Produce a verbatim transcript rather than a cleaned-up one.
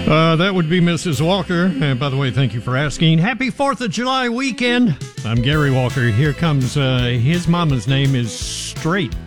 Uh, that would be Missus Walker. And by the way, thank you for asking. Happy fourth of July weekend. I'm Gary Walker. Here comes uh, his mama's name is Straight.